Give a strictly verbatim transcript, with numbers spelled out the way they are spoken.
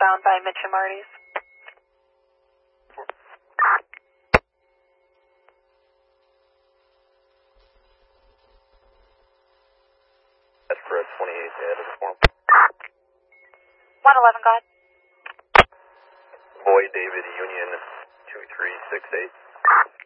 southbound by Mitch and Marty's. That's for twenty-eight ahead of the form. one eleven, God. Boy, David, Union two three six eight.